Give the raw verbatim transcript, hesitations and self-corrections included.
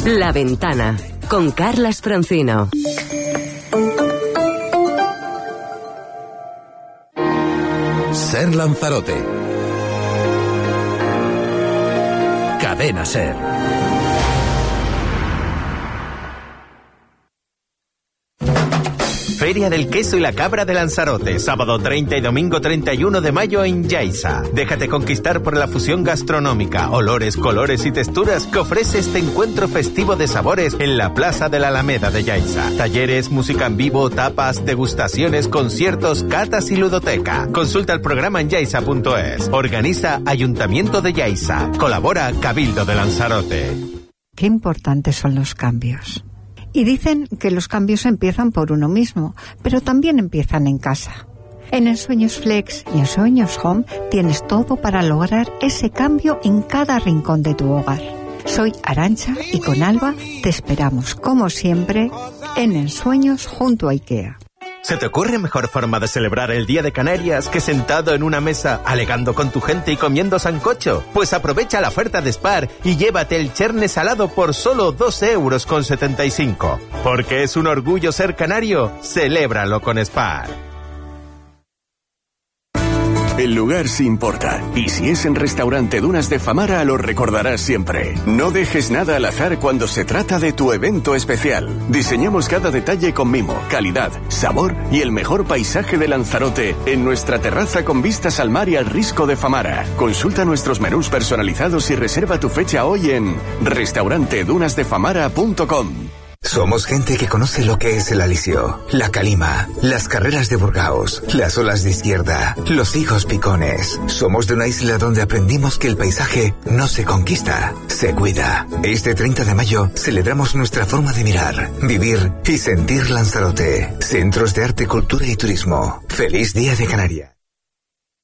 La Ventana, con Carlas Francino. Ser Lanzarote. Cadena Ser. Feria del Queso y la Cabra de Lanzarote, sábado treinta y domingo treinta y uno de mayo en Yaiza. Déjate conquistar por la fusión gastronómica, olores, colores y texturas que ofrece este encuentro festivo de sabores en la Plaza de la Alameda de Yaiza. Talleres, música en vivo, tapas, degustaciones, conciertos, catas y ludoteca. Consulta el programa en yaiza punto es. Organiza Ayuntamiento de Yaiza. Colabora Cabildo de Lanzarote. Qué importantes son los cambios. Y dicen que los cambios empiezan por uno mismo, pero también empiezan en casa. En Ensueños Flex y Ensueños Home tienes todo para lograr ese cambio en cada rincón de tu hogar. Soy Arantxa y con Alba te esperamos, como siempre, en Ensueños junto a IKEA. ¿Se te ocurre mejor forma de celebrar el Día de Canarias que sentado en una mesa alegando con tu gente y comiendo sancocho? Pues aprovecha la oferta de Spar y llévate el cherne salado por solo dos euros con setenta y cinco. Porque es un orgullo ser canario, celébralo con Spar. El lugar sí importa, y si es en Restaurante Dunas de Famara lo recordarás siempre. No dejes nada al azar cuando se trata de tu evento especial. Diseñamos cada detalle con mimo, calidad, sabor y el mejor paisaje de Lanzarote en nuestra terraza con vistas al mar y al risco de Famara. Consulta nuestros menús personalizados y reserva tu fecha hoy en restaurante dunas de famara punto com. Somos gente que conoce lo que es el alisio, la calima, las carreras de Burgaos, las olas de izquierda, los higos picones. Somos de una isla donde aprendimos que el paisaje no se conquista, se cuida. Este treinta de mayo celebramos nuestra forma de mirar, vivir y sentir Lanzarote. Centros de Arte, Cultura y Turismo. ¡Feliz Día de Canarias!